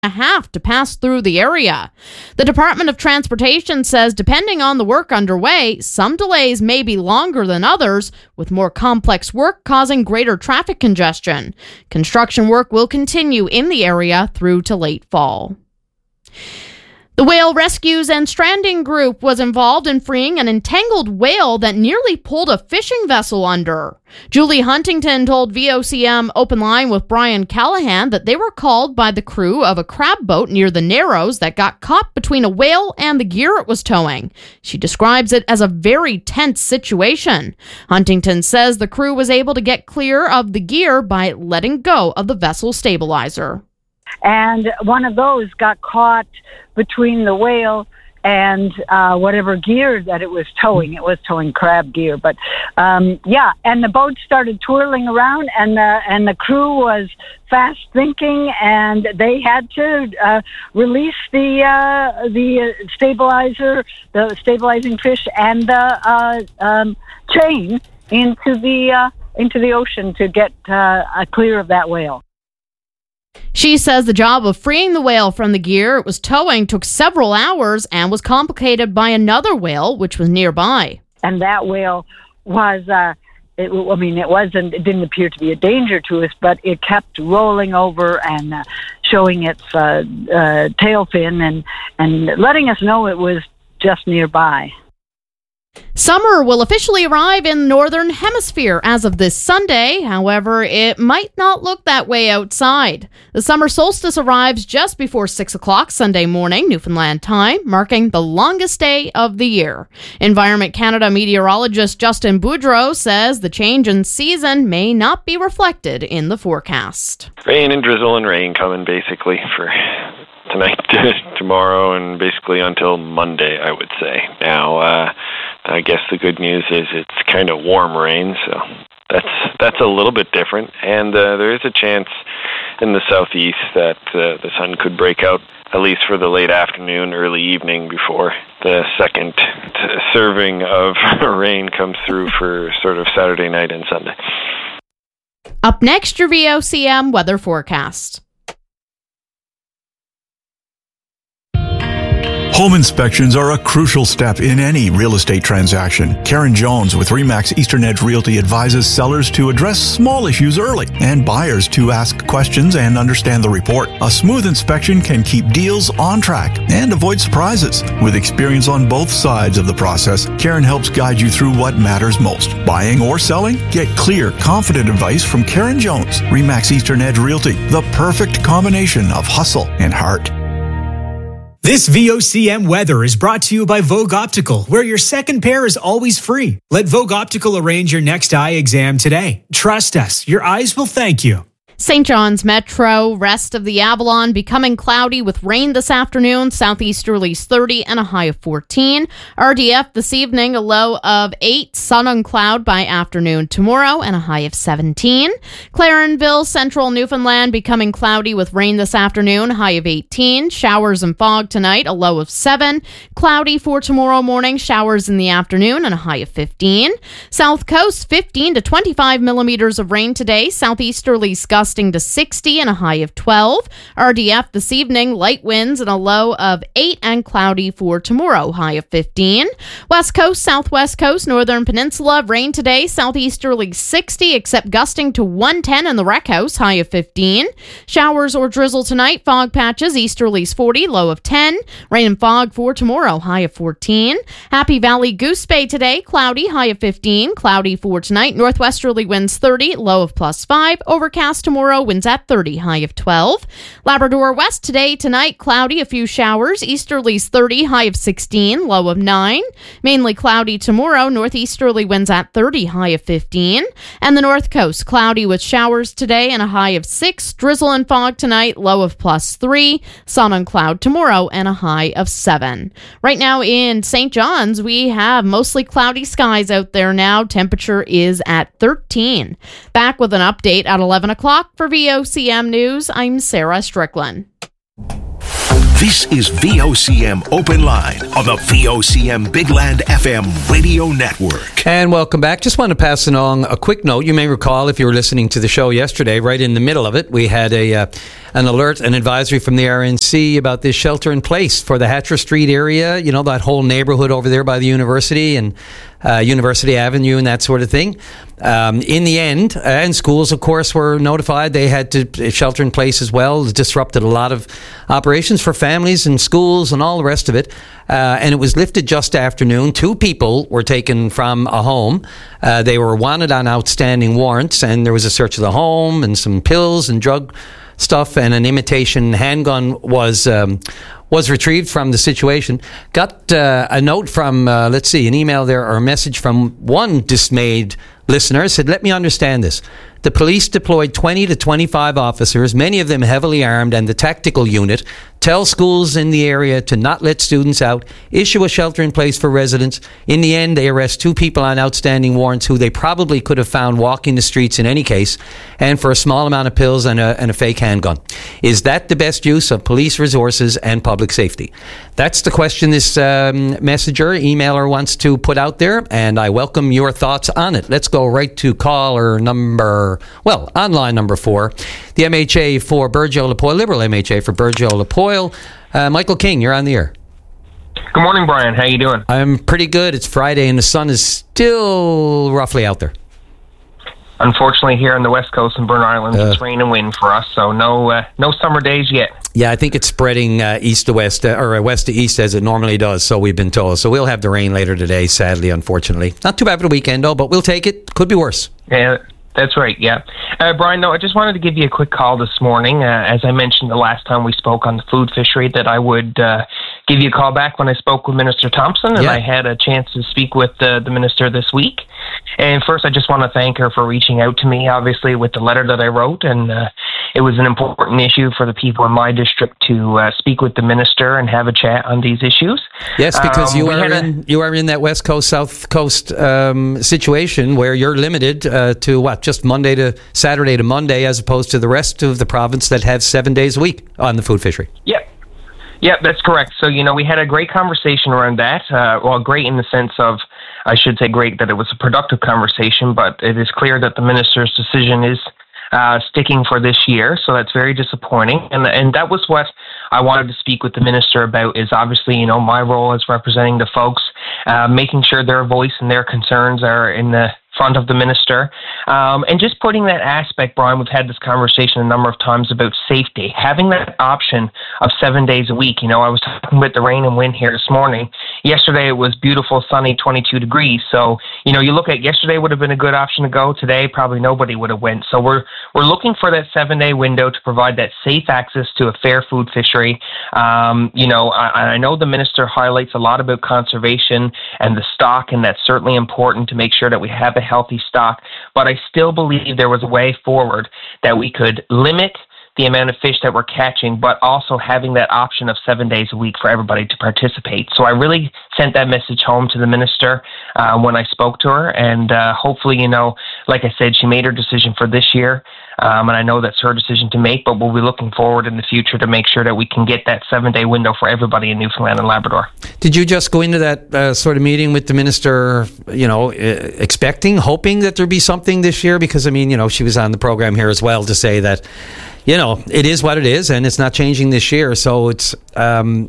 a half to pass through the area. The Department of Transportation says depending on the work underway, some delays may be longer than others, with more complex work causing greater traffic congestion. Construction work will continue in the area through to late fall. The Whale Rescues and Stranding Group was involved in freeing an entangled whale that nearly pulled a fishing vessel under. Julie Huntington told VOCM Open Line with Brian Callahan that they were called by the crew of a crab boat near the Narrows that got caught between a whale and the gear it was towing. She describes it as a very tense situation. Huntington says the crew was able to get clear of the gear by letting go of the vessel stabilizer. And one of those got caught between the whale and whatever gear that it was towing. It was towing crab gear, but and the boat started twirling around, and the crew was fast thinking, and they had to release the stabilizer, the stabilizing fish, and the chain into the ocean to get clear of that whale. She says the job of freeing the whale from the gear it was towing took several hours and was complicated by another whale, which was nearby. And that whale was, it didn't appear to be a danger to us, but it kept rolling over and showing its tail fin and letting us know it was just nearby. Summer will officially arrive in the Northern Hemisphere as of this Sunday. However, it might not look that way outside. The summer solstice arrives just before 6 o'clock Sunday morning, Newfoundland time, marking the longest day of the year. Environment Canada meteorologist Justin Boudreau says the change in season may not be reflected in the forecast. Rain and drizzle and rain coming basically for tonight to tomorrow and basically until Monday, I would say. Now, I guess the good news is it's kind of warm rain, so that's a little bit different. And there is a chance in the southeast that the sun could break out, at least for the late afternoon, early evening, before the second serving of rain comes through for sort of Saturday night and Sunday. Up next, your VOCM weather forecast. Home inspections are a crucial step in any real estate transaction. Karen Jones with RE/MAX Eastern Edge Realty advises sellers to address small issues early and buyers to ask questions and understand the report. A smooth inspection can keep deals on track and avoid surprises. With experience on both sides of the process, Karen helps guide you through what matters most. Buying or selling? Get clear, confident advice from Karen Jones. RE/MAX Eastern Edge Realty, the perfect combination of hustle and heart. This VOCM weather is brought to you by Vogue Optical, where your second pair is always free. Let Vogue Optical arrange your next eye exam today. Trust us, your eyes will thank you. St. John's Metro, rest of the Avalon becoming cloudy with rain this afternoon, southeasterlies 30 and a high of 14. RDF this evening, a low of 8, sun on cloud by afternoon tomorrow and a high of 17. Clarenville, central Newfoundland becoming cloudy with rain this afternoon, high of 18. Showers and fog tonight, a low of 7. Cloudy for tomorrow morning, showers in the afternoon and a high of 15. South Coast, 15 to 25 millimeters of rain today, southeasterlies gusting to 60 and a high of 12. RDF this evening, light winds and a low of 8 and cloudy for tomorrow, high of 15. West Coast, Southwest Coast, Northern Peninsula, rain today, southeasterly 60 except gusting to 110 in the Rec House, high of 15. Showers or drizzle tonight, fog patches, easterlies 40, low of 10. Rain and fog for tomorrow, high of 14. Happy Valley Goose Bay today, cloudy, high of 15. Cloudy for tonight, northwesterly winds 30, low of +5. Overcast tomorrow, winds at 30, high of 12. Labrador West today, tonight, cloudy, a few showers, easterlies 30, high of 16, low of 9. Mainly cloudy tomorrow, northeasterly winds at 30, high of 15. And the North Coast, cloudy with showers today and a high of 6. Drizzle and fog tonight, low of +3. Sun and cloud tomorrow and a high of 7. Right now in St. John's, we have mostly cloudy skies out there now. Temperature is at 13. Back with an update at 11 o'clock. For VOCM News, I'm Sarah Strickland. This is VOCM Open Line on the VOCM Big Land FM radio network. And welcome back. Just want to pass along a quick note. You may recall, if you were listening to the show yesterday, right in the middle of it, we had an alert, an advisory from the RNC about this shelter in place for the Hatcher Street area, you know, that whole neighborhood over there by the university and University Avenue and that sort of thing. In the end, and schools, of course, were notified. They had to shelter in place as well. It disrupted a lot of operations for families and schools and all the rest of it. And it was lifted just after noon. 2 people were taken from a home. They were wanted on outstanding warrants, and there was a search of the home and some pills and drug stuff, and an imitation handgun was retrieved from the situation. Got a note from, an email there, or a message from one dismayed listener. Said, let me understand this. The police deployed 20 to 25 officers, many of them heavily armed, and the tactical unit tell schools in the area to not let students out, issue a shelter in place for residents. In the end, they arrest 2 people on outstanding warrants who they probably could have found walking the streets in any case, and for a small amount of pills and a fake handgun. Is that the best use of police resources and public safety? That's the question this emailer wants to put out there, and I welcome your thoughts on it. Let's go right to online number 4, the MHA for Burgeo-Lapoil, Liberal MHA for Burgeo-Lapoil. Michael King, you're on the air. Good morning, Brian. How you doing? I'm pretty good. It's Friday and the sun is still roughly out there. Unfortunately, here on the West Coast in Burn Island, it's rain and wind for us, so no summer days yet. Yeah, I think it's spreading east to west, or west to east as it normally does, so we've been told. So we'll have the rain later today, sadly, unfortunately. Not too bad for the weekend, though, but we'll take it. Could be worse. Yeah. That's right, yeah. Brian, I just wanted to give you a quick call this morning. As I mentioned the last time we spoke on the food fishery, that I would give you a call back when I spoke with Minister Thompson, and I had a chance to speak with the minister this week. And first, I just want to thank her for reaching out to me, obviously, with the letter that I wrote. And it was an important issue for the people in my district to speak with the minister and have a chat on these issues. Yes, because you are in that West Coast, South Coast situation where you're limited to just Monday to Saturday to Monday, as opposed to the rest of the province that have 7 days a week on the food fishery. Yeah, that's correct. So, we had a great conversation around that. Great in the sense of, I should say great that it was a productive conversation, but it is clear that the minister's decision is sticking for this year, so that's very disappointing. And that was what I wanted to speak with the minister about, is obviously, my role as representing the folks, making sure their voice and their concerns are in the front of the minister, and just putting that aspect, Brian, we've had this conversation a number of times about safety, having that option of 7 days a week. I was talking about the rain and wind here this morning. Yesterday it was beautiful, sunny, 22 degrees. So, you look at yesterday would have been a good option to go. Today, probably nobody would have went. So we're looking for that 7 day window to provide that safe access to a fair food fishery. I know the minister highlights a lot about conservation and the stock, and that's certainly important to make sure that we have a healthy stock, but I still believe there was a way forward that we could limit the amount of fish that we're catching, but also having that option of 7 days a week for everybody to participate. So I really sent that message home to the minister when I spoke to her, and hopefully, like I said, she made her decision for this year, and I know that's her decision to make, but we'll be looking forward in the future to make sure that we can get that 7 day window for everybody in Newfoundland and Labrador. Did you just go into that sort of meeting with the minister, expecting, hoping that there'd be something this year? Because, she was on the program here as well to say that, it is what it is, and it's not changing this year. So it's, no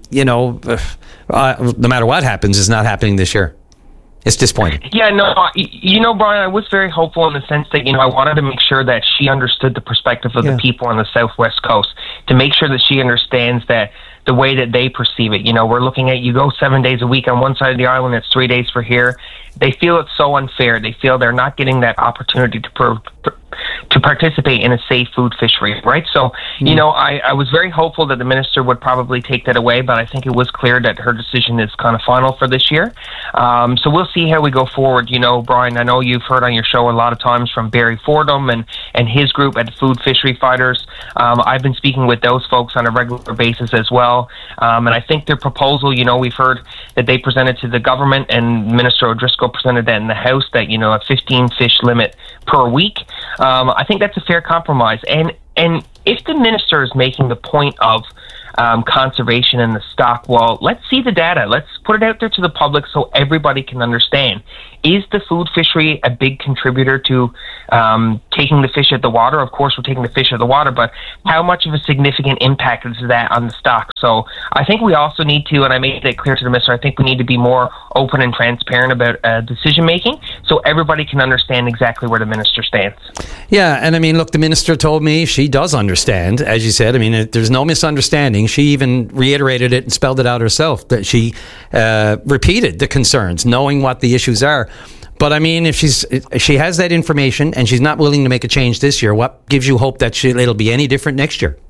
matter what happens, it's not happening this year. It's disappointing. Yeah, no, Brian, I was very hopeful in the sense that, I wanted to make sure that she understood the perspective of the people on the Southwest Coast, to make sure that she understands that the way that they perceive it. We're looking at, you go 7 days a week on one side of the island, it's 3 days for here. They feel it's so unfair. They feel they're not getting that opportunity to participate in a safe food fishery, right? So, I was very hopeful that the minister would probably take that away, but I think it was clear that her decision is kind of final for this year. So we'll see how we go forward. Brian, I know you've heard on your show a lot of times from Barry Fordham and his group at the Food Fishery Fighters. I've been speaking with those folks on a regular basis as well. And I think their proposal, we've heard that they presented to the government, and Minister O'Driscoll presented that in the House, that, a 15 fish limit per week. I think that's a fair compromise. And if the minister is making the point of conservation in the stock. Well, let's see the data. Let's put it out there to the public so everybody can understand. Is the food fishery a big contributor to taking the fish out of the water? Of course, we're taking the fish out of the water, but how much of a significant impact is that on the stock? So I think we also need to, and I made it clear to the minister, I think we need to be more open and transparent about decision making so everybody can understand exactly where the minister stands. Yeah, and I mean, look, the minister told me she does understand, as you said. I mean, there's no misunderstanding. She even reiterated it and spelled it out herself, that she repeated the concerns, knowing what the issues are. But I mean, if she has that information and she's not willing to make a change this year, what gives you hope that it'll be any different next year?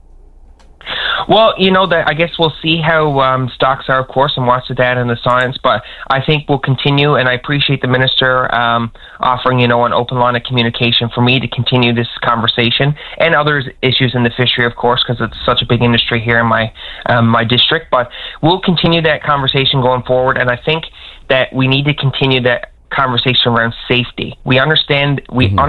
Well, I guess we'll see how stocks are, of course, and watch the data and the science. But I think we'll continue, and I appreciate the minister offering, an open line of communication for me to continue this conversation and other issues in the fishery, of course, because it's such a big industry here in my district. But we'll continue that conversation going forward, and I think that we need to continue that conversation around safety. We understand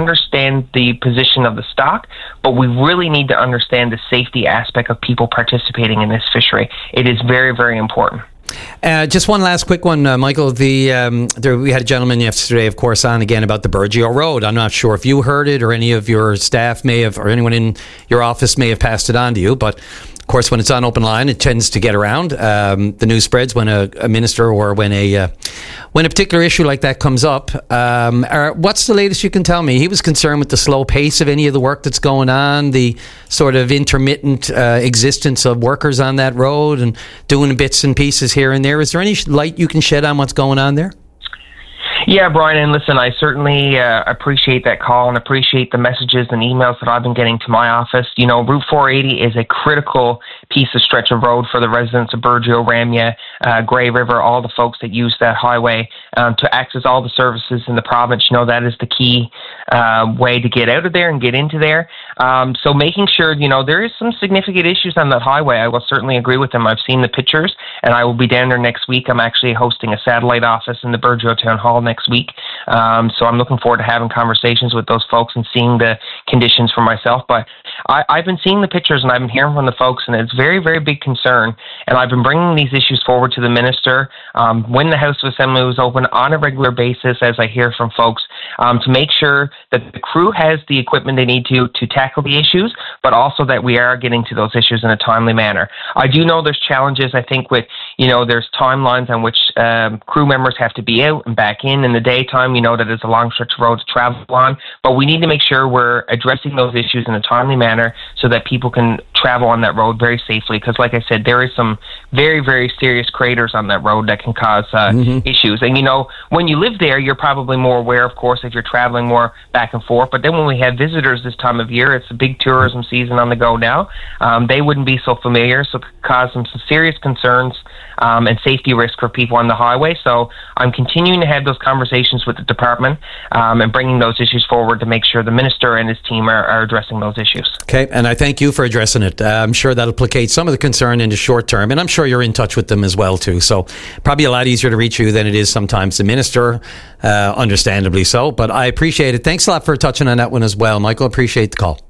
the position of the stock, but we really need to understand the safety aspect of people participating in this fishery. It is very, very important. Just one last quick one, Michael. We had a gentleman yesterday, of course, on again about the Burgeo Road. I'm not sure if you heard it or any of your staff may have, or anyone in your office may have passed it on to you, but of course, when it's on open line, it tends to get around. The news spreads when a minister or when a particular issue like that comes up. What's the latest you can tell me? He was concerned with the slow pace of any of the work that's going on, the sort of intermittent existence of workers on that road and doing bits and pieces here and there. Is there any light you can shed on what's going on there? Yeah, Brian, and listen, I certainly appreciate that call and appreciate the messages and emails that I've been getting to my office. Route 480 is a critical piece of stretch of road for the residents of Burgeo, Ramya, Grey River, all the folks that use that highway to access all the services in the province. That is the key way to get out of there and get into there. So making sure, there is some significant issues on that highway. I will certainly agree with them. I've seen the pictures, and I will be down there next week. I'm actually hosting a satellite office in the Burgeo Town Hall next week. So I'm looking forward to having conversations with those folks and seeing the conditions for myself. But I've been seeing the pictures and I've been hearing from the folks, and it's very, very big concern. And I've been bringing these issues forward to the minister when the House of Assembly was open on a regular basis, as I hear from folks, to make sure that the crew has the equipment they need to tackle the issues, but also that we are getting to those issues in a timely manner. I do know there's challenges, I think, with, there's timelines on which crew members have to be out and back in the daytime. That it's a long stretch of road to travel on, but we need to make sure we're addressing those issues in a timely manner so that people can travel on that road very safely, because like I said, there is some very, very serious craters on that road that can cause issues. And when you live there, you're probably more aware, of course, if you're traveling more back and forth. But then when we have visitors this time of year, it's a big tourism season on the go now, they wouldn't be so familiar, so it could cause some serious concerns and safety risk for people on the highway. So I'm continuing to have those conversations with the department and bringing those issues forward to make sure the minister and his team are addressing those issues. Okay, and I thank you for addressing it. I'm sure that'll placate some of the concern in the short term, and I'm sure you're in touch with them as well too. So probably a lot easier to reach you than it is sometimes the minister, understandably so. But I appreciate it. Thanks a lot for touching on that one as well, Michael. Appreciate the call.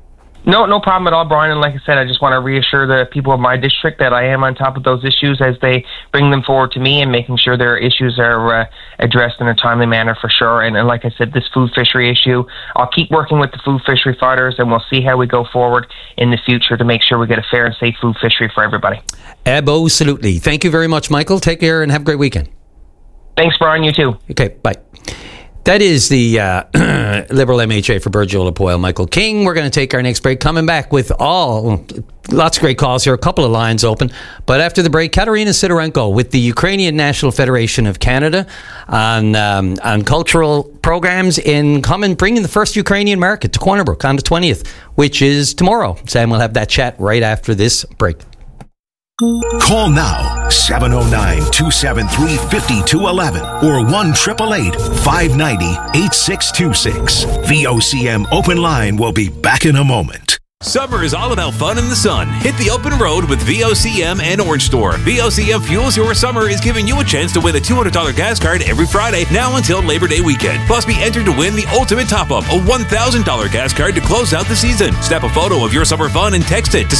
No problem at all, Brian. And like I said, I just want to reassure the people of my district that I am on top of those issues as they bring them forward to me, and making sure their issues are addressed in a timely manner for sure. And like I said, this food fishery issue, I'll keep working with the food fishery fighters, and we'll see how we go forward in the future to make sure we get a fair and safe food fishery for everybody. Absolutely. Thank you very much, Michael. Take care and have a great weekend. Thanks, Brian. You too. Okay, bye. That is the Liberal MHA for Burgeo-Lapoil, Michael King. We're going to take our next break. Coming back with lots of great calls here, a couple of lines open. But after the break, Katerina Sidorenko with the Ukrainian National Federation of Canada on cultural programs in bringing the first Ukrainian market to Corner Brook on the 20th, which is tomorrow. Sam will have that chat right after this break. Call now, 709-273-5211 or 1-888-590-8626. VOCM Open Line will be back in a moment. Summer is all about fun in the sun. Hit the open road with VOCM and Orange Store. VOCM Fuels Your Summer is giving you a chance to win a $200 gas card every Friday now until Labor Day weekend. Plus, be entered to win the ultimate top-up, a $1,000 gas card to close out the season. Snap a photo of your summer fun and text it to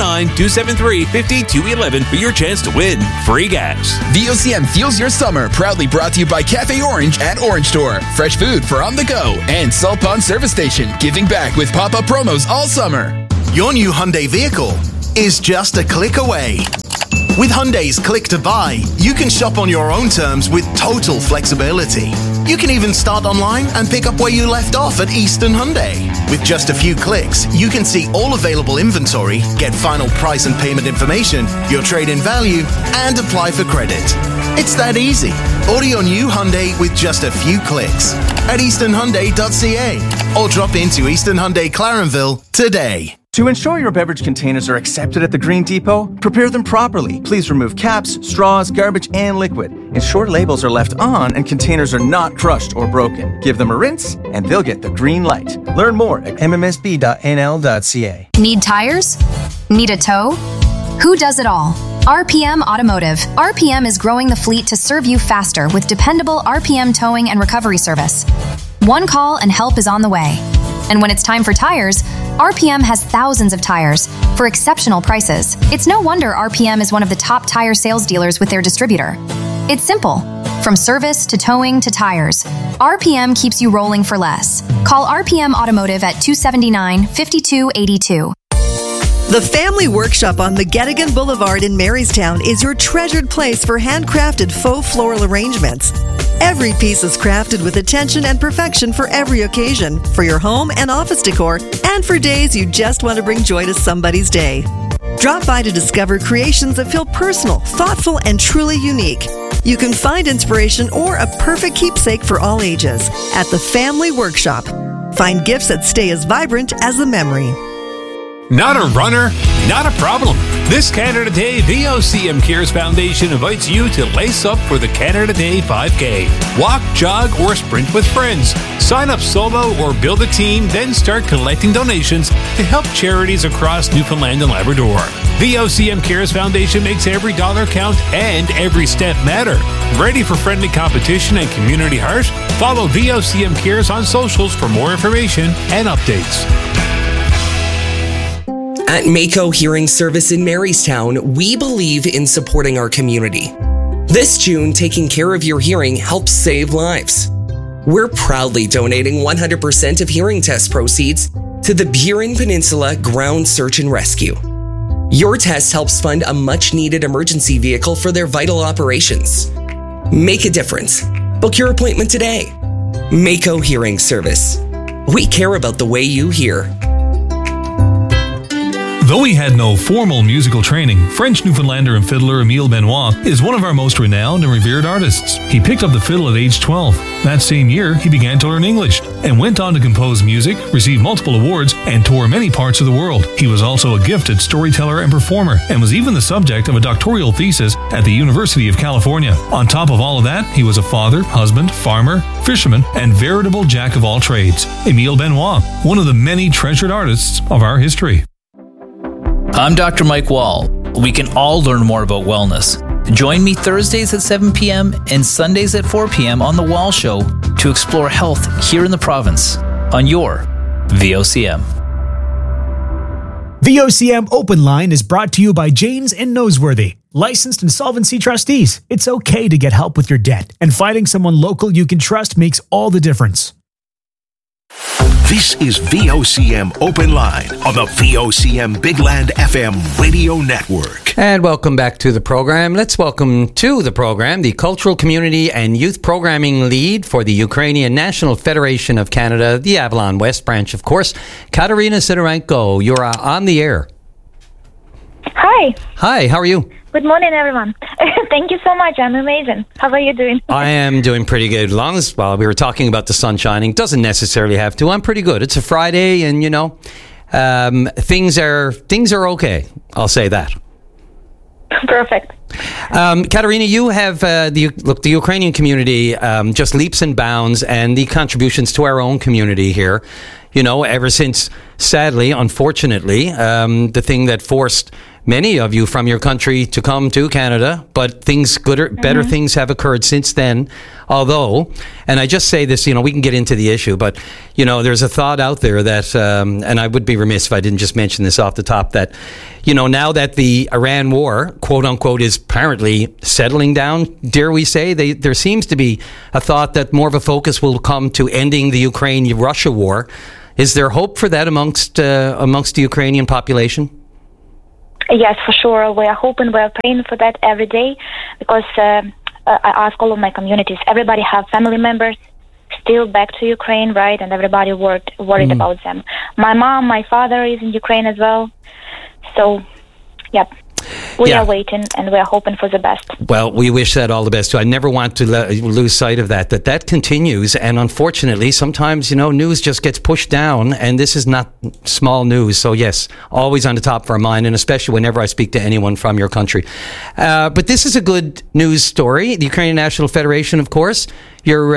709-273-5211 for your chance to win free gas. VOCM Fuels Your Summer, proudly brought to you by Cafe Orange and Orange Store. Fresh food for on the go. And Salt Pond Service Station, giving back with pop-up promos all summer. Your new Hyundai vehicle is just a click away. With Hyundai's Click to Buy, you can shop on your own terms with total flexibility. You can even start online and pick up where you left off at Eastern Hyundai. With just a few clicks, you can see all available inventory, get final price and payment information, your trade-in value, and apply for credit. It's that easy. Order your new Hyundai with just a few clicks at easternhyundai.ca or drop into Eastern Hyundai Clarenville today. To ensure your beverage containers are accepted at the Green Depot, prepare them properly. Please remove caps, straws, garbage, and liquid. Ensure labels are left on and containers are not crushed or broken. Give them a rinse, and they'll get the green light. Learn more at mmsb.nl.ca. Need tires? Need a tow? Who does it all? RPM Automotive. RPM is growing the fleet to serve you faster with dependable RPM towing and recovery service. One call and help is on the way. And when it's time for tires, RPM has thousands of tires for exceptional prices. It's no wonder RPM is one of the top tire sales dealers with their distributor. It's simple. From service to towing to tires, RPM keeps you rolling for less. Call RPM Automotive at 279-5282. The Family Workshop on McGettigan Boulevard in Marystown is your treasured place for handcrafted faux floral arrangements. Every piece is crafted with attention and perfection for every occasion, for your home and office decor, and for days you just want to bring joy to somebody's day. Drop by to discover creations that feel personal, thoughtful, and truly unique. You can find inspiration or a perfect keepsake for all ages at the Family Workshop. Find gifts that stay as vibrant as the memory. Not a runner? Not a problem. This Canada Day, VOCM Cares Foundation invites you to lace up for the Canada Day 5K. Walk, jog, or sprint with friends. Sign up solo or build a team, then start collecting donations to help charities across Newfoundland and Labrador. VOCM Cares Foundation makes every dollar count and every step matter. Ready for friendly competition and community heart? Follow VOCM Cares on socials for more information and updates. At Mako Hearing Service in Marystown, we believe in supporting our community. This June, taking care of your hearing helps save lives. We're proudly donating 100% of hearing test proceeds to the Burin Peninsula Ground Search and Rescue. Your test helps fund a much-needed emergency vehicle for their vital operations. Make a difference. Book your appointment today. Mako Hearing Service. We care about the way you hear. Though he had no formal musical training, French Newfoundlander and fiddler Emile Benoit is one of our most renowned and revered artists. He picked up the fiddle at age 12. That same year, he began to learn English and went on to compose music, receive multiple awards, and tour many parts of the world. He was also a gifted storyteller and performer, and was even the subject of a doctoral thesis at the University of California. On top of all of that, he was a father, husband, farmer, fisherman, and veritable jack of all trades. Emile Benoit, one of the many treasured artists of our history. I'm Dr. Mike Wall. We can all learn more about wellness. Join me Thursdays at 7 p.m. and Sundays at 4 p.m. on The Wall Show to explore health here in the province on your VOCM. VOCM Open Line is brought to you by Janes and Noseworthy, licensed insolvency trustees. It's okay to get help with your debt, and finding someone local you can trust makes all the difference. This is VOCM Open Line on the VOCM Bigland FM radio network. And welcome back to the program. Let's welcome to the program the Cultural Community and Youth Programming Lead for the Ukrainian National Federation of Canada, the Avalon West Branch, of course, Katerina Sidorenko. You're on the air. Hi. Hi, how are you? Good morning, everyone. Thank you so much. I'm amazing. How are you doing? I am doing pretty good. As long as, well, we were talking about the sun shining. Doesn't necessarily have to. I'm pretty good. It's a Friday, and, you know, things are okay. I'll say that. Perfect. Katerina, you have, the Ukrainian community just leaps and bounds, and the contributions to our own community here. ever since, sadly, unfortunately, the thing that forced many of you from your country to come to Canada, but better things have occurred since then. Although, and I just say this, we can get into the issue, but, there's a thought out there that, and I would be remiss if I didn't just mention this off the top, that, now that the Iran war, quote unquote, is apparently settling down, dare we say, there seems to be a thought that more of a focus will come to ending the Ukraine-Russia war. Is there hope for that amongst the Ukrainian population? Yes, for sure. We are hoping, we are praying for that every day, because I ask all of my communities, everybody have family members still back to Ukraine, right? And everybody worried about them. My mom, my father is in Ukraine as well. So, yep. We are waiting, and we are hoping for the best. Well, we wish that all the best too. I never want to lose sight of that continues. And unfortunately, sometimes, news just gets pushed down, and this is not small news. So yes, always on the top of our mind, and especially whenever I speak to anyone from your country. But this is a good news story. The Ukrainian National Federation, of course, you're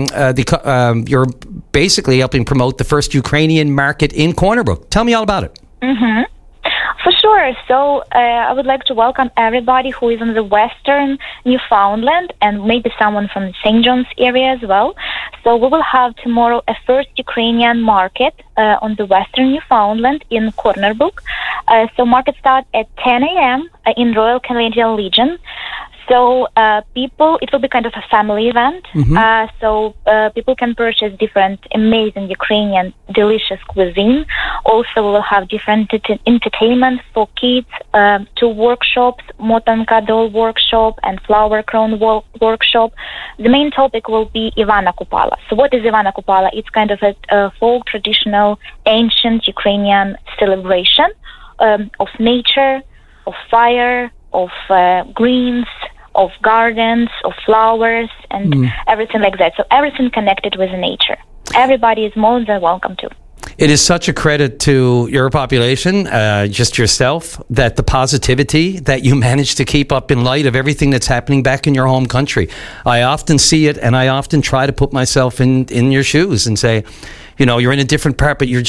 basically helping promote the first Ukrainian market in Corner Brook. Tell me all about it. Mm-hmm. For sure. So I would like to welcome everybody who is in the Western Newfoundland, and maybe someone from the St. John's area as well. So we will have tomorrow a first Ukrainian market on the Western Newfoundland in Corner Brook. So market starts at 10 a.m. In Royal Canadian Legion. So it will be kind of a family event. So people can purchase different amazing Ukrainian delicious cuisine. Also, we will have different entertainment for kids, 2 workshops, Motanka doll workshop and flower crown workshop. The main topic will be Ivana Kupala. So what is Ivana Kupala? It's kind of a folk, traditional, ancient Ukrainian celebration of nature, of fire, of greens, of gardens, of flowers, and everything like that. So everything connected with nature. Everybody is more than welcome to. It is such a credit to your population, just yourself, that the positivity that you manage to keep up in light of everything that's happening back in your home country. I often see it, and I often try to put myself in your shoes and say, you're in a different part, but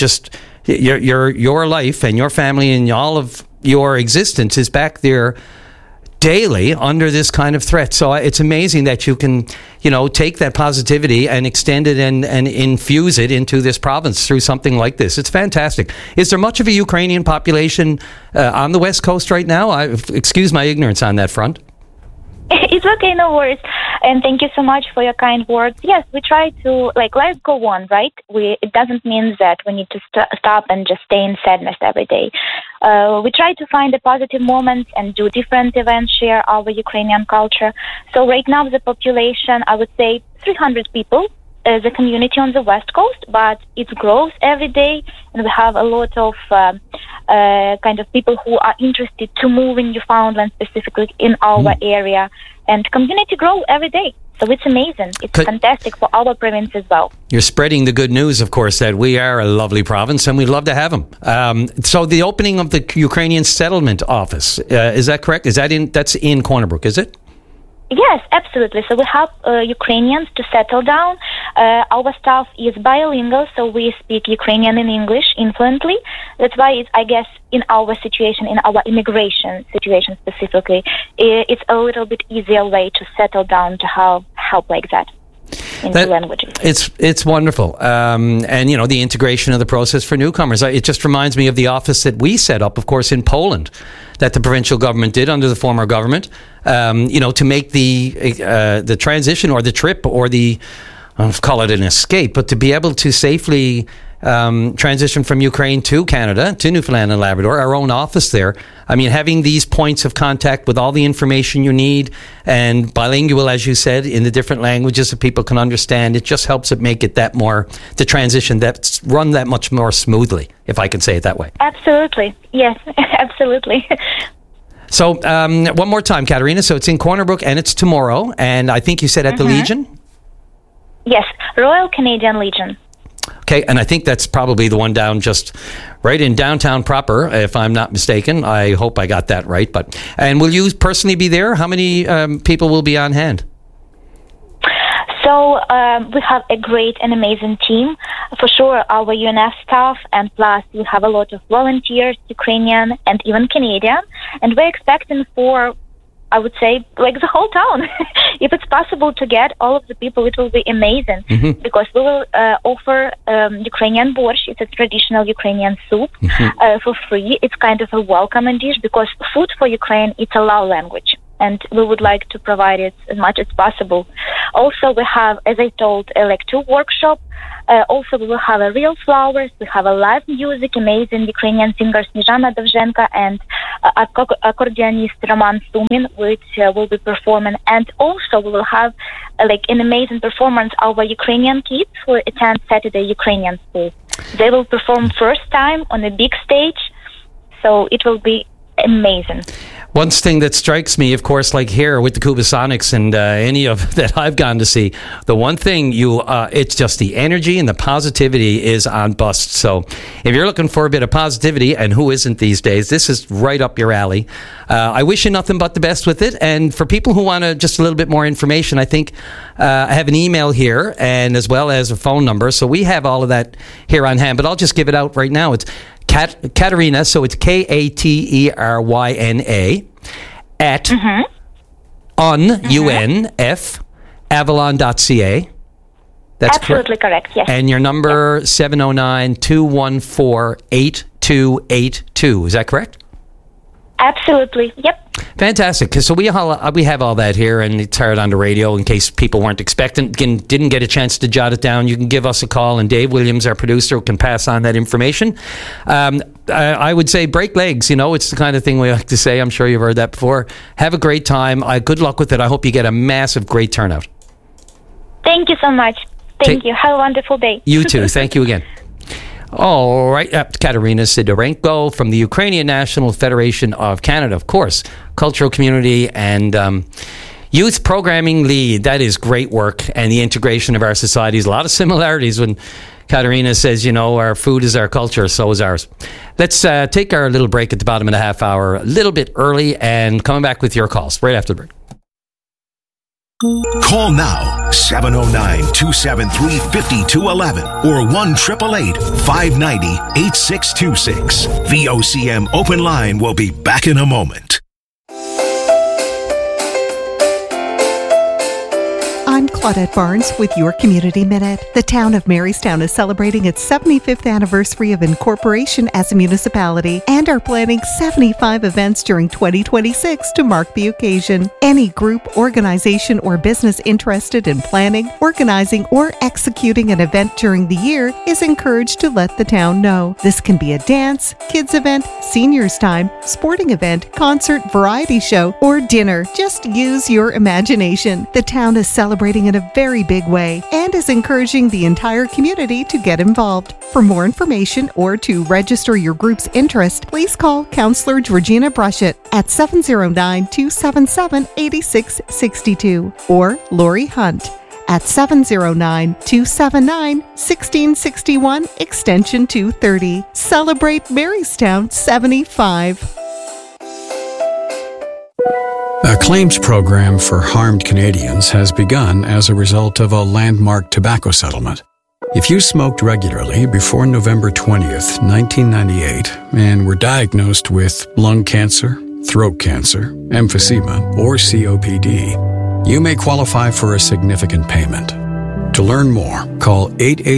your life and your family and all of your existence is back there daily under this kind of threat. So it's amazing that you can, take that positivity and extend it and infuse it into this province through something like this. It's fantastic. Is there much of a Ukrainian population on the West Coast right now? Excuse my ignorance on that front. It's okay, no worries. And thank you so much for your kind words. Yes, we try to, life go on, right? It doesn't mean that we need to stop and just stay in sadness every day. We try to find the positive moments and do different events, share our Ukrainian culture. So right now the population, I would say 300 people, the community on the West Coast, but it grows every day, and we have a lot of kind of people who are interested to move in Newfoundland, specifically in our area, and community grow every day. So it's amazing. It's fantastic for our province as well. You're spreading the good news, of course, that we are a lovely province and we'd love to have them. So the opening of the Ukrainian Settlement Office, is that correct? That's in Corner Brook, is it? Yes, absolutely. So we have Ukrainians to settle down. Our staff is bilingual, so we speak Ukrainian and English fluently. That's why it's, I guess, in our situation, in our immigration situation specifically, it's a little bit easier way to settle down, to have help like that. Languages. It's wonderful. And, the integration of the process for newcomers. It just reminds me of the office that we set up, of course, in Poland, that the provincial government did under the former government, to make the transition or the trip or I'll call it an escape, but to be able to safely transition from Ukraine to Canada, to Newfoundland and Labrador, our own office there. I mean, having these points of contact with all the information you need and bilingual, as you said, in the different languages that people can understand, it just helps it make it the transition that's run that much more smoothly, if I can say it that way. Absolutely. Yes, absolutely. So one more time, Katerina. So it's in Corner Brook and it's tomorrow. And I think you said at the Legion? Yes, Royal Canadian Legion. Okay, and I think that's probably the one down just right in downtown proper, if I'm not mistaken. I hope I got that right. And will you personally be there? How many people will be on hand? So we have a great and amazing team. For sure, our UNF staff, and plus we have a lot of volunteers, Ukrainian and even Canadian. And we're expecting for, I would say, like the whole town. If it's possible to get all of the people, it will be amazing. Because we will offer Ukrainian borscht. It's a traditional Ukrainian soup for free. It's kind of a welcoming dish because food for Ukraine, it's a love language. And we would like to provide it as much as possible. Also, we have, as I told, like 2 workshops. Also, we will have a real flowers. We have a live music, amazing Ukrainian singer Snezhana Dovzhenko and accordionist Roman Sumin, which will be performing. And also, we will have like an amazing performance of our Ukrainian kids who attend Saturday Ukrainian school. They will perform first time on a big stage, so it will be amazing. One thing that strikes me, of course, like here with the Kubasonics and any of that I've gone to see, the one thing it's just the energy and the positivity is on bust. So if you're looking for a bit of positivity, and who isn't these days, this is right up your alley. I wish you nothing but the best with it. And for people who want just a little bit more information, I think I have an email here and as well as a phone number. So we have all of that here on hand, but I'll just give it out right now. It's Katerina, so it's Kateryna at UNF Avalon.ca. That's absolutely correct, yes. And your number 709-214-8282. Is that correct? Absolutely, yep. Fantastic. So we have all that here, and it's heard on the radio in case people weren't expecting, didn't get a chance to jot it down. You can give us a call, and Dave Williams, our producer, can pass on that information. I would say break legs. It's the kind of thing we like to say. I'm sure you've heard that before. Have a great time. Good luck with it. I hope you get a massive, great turnout. Thank you so much. Thank you. Have a wonderful day. You too. Thank you again. All right, Katerina Sidorenko from the Ukrainian National Federation of Canada, of course, cultural community and youth programming lead. That is great work, and the integration of our societies. A lot of similarities when Katerina says, our food is our culture, so is ours. Let's take our little break at the bottom of the half hour, a little bit early, and coming back with your calls right after the break. Call now, 709-273-5211 or 1-888-590-8626. VOCM Open Line will be back in a moment. I'm Claudette Barnes with your Community Minute. The town of Marystown is celebrating its 75th anniversary of incorporation as a municipality and are planning 75 events during 2026 to mark the occasion. Any group, organization, or business interested in planning, organizing, or executing an event during the year is encouraged to let the town know. This can be a dance, kids event, seniors time, sporting event, concert, variety show, or dinner. Just use your imagination. The town is celebrating in a very big way and is encouraging the entire community to get involved. For more information or to register your group's interest, please call Councillor Georgina Brushett at 709-277-8662 or Lori Hunt at 709-279-1661 extension 230. Celebrate Marystown 75. A claims program for harmed Canadians has begun as a result of a landmark tobacco settlement. If you smoked regularly before November 20th, 1998, and were diagnosed with lung cancer, throat cancer, emphysema, or COPD, you may qualify for a significant payment. To learn more, call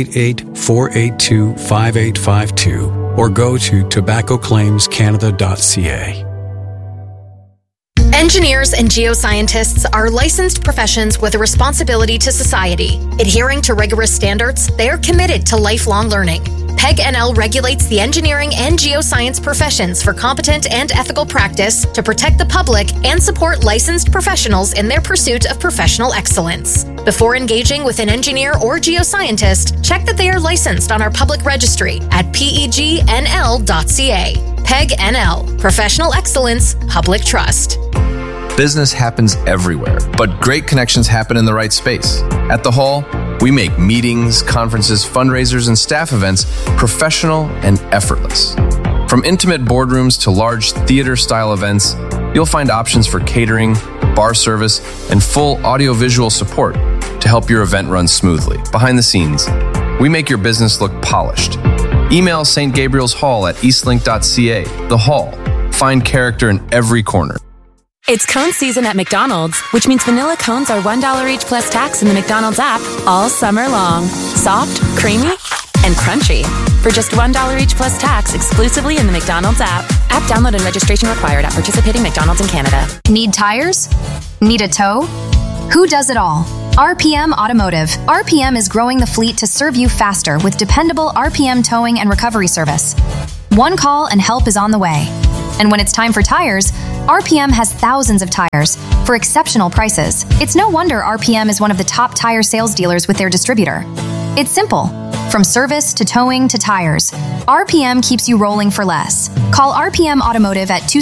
888-482-5852 or go to tobaccoclaimscanada.ca. Engineers and geoscientists are licensed professions with a responsibility to society. Adhering to rigorous standards, they are committed to lifelong learning. PEG NL regulates the engineering and geoscience professions for competent and ethical practice to protect the public and support licensed professionals in their pursuit of professional excellence. Before engaging with an engineer or geoscientist, check that they are licensed on our public registry at pegnl.ca. PEG NL, Professional Excellence, Public Trust. Business happens everywhere, but great connections happen in the right space. At The Hall, we make meetings, conferences, fundraisers, and staff events professional and effortless. From intimate boardrooms to large theater-style events, you'll find options for catering, bar service, and full audiovisual support. to help your event run smoothly. Behind the scenes, we make your business look polished. Email St. Gabriel's Hall at eastlink.ca. The Hall. Find character in every corner. It's cone season at McDonald's, which means vanilla cones are $1 each plus tax in the McDonald's app all summer long. Soft, creamy, and crunchy. For just $1 each plus tax exclusively in the McDonald's app. App download and registration required at participating McDonald's in Canada. Need tires? Need a tow? Who does it all? RPM Automotive. RPM is growing the fleet to serve you faster with dependable RPM towing and recovery service. One call and help is on the way. And when it's time for tires, RPM has thousands of tires for exceptional prices. It's no wonder RPM is one of the top tire sales dealers with their distributor. It's simple. From service to towing to tires, RPM keeps you rolling for less. Call RPM Automotive at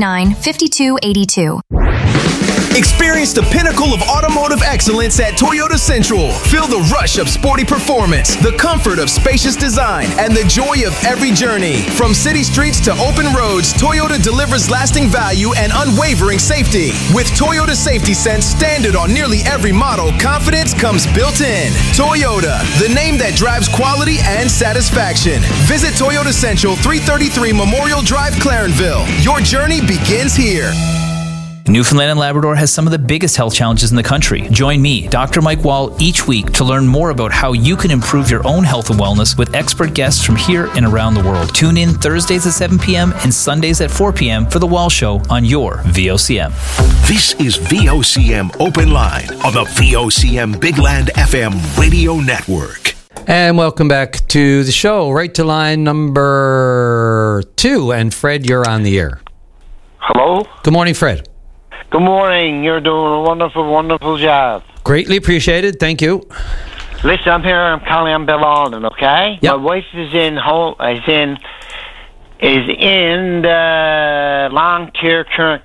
279-5282. Experience the pinnacle of automotive excellence at Toyota Central. Feel the rush of sporty performance, the comfort of spacious design, and the joy of every journey. From city streets to open roads, Toyota delivers lasting value and unwavering safety. With Toyota Safety Sense standard on nearly every model, confidence comes built in. Toyota, the name that drives quality and satisfaction. Visit Toyota Central, 333 Memorial Drive, Clarenville. Your journey begins here. Newfoundland and Labrador has some of the biggest health challenges in the country. Join me, Dr. Mike Wall, each week to learn more about how you can improve your own health and wellness with expert guests from here and around the world. Tune in Thursdays at 7 p.m. and Sundays at 4 p.m. for The Wall Show on your VOCM. This is VOCM Open Line on the VOCM Big Land FM radio network. And welcome back to the show. Right to line number 2. And Fred, you're on the air. Hello? Good morning, Fred. Good morning. You're doing a wonderful, wonderful job. Greatly appreciated. Thank you. Listen, I'm here. I'm calling on Bill Alden, okay? Yep. My wife is in the long-term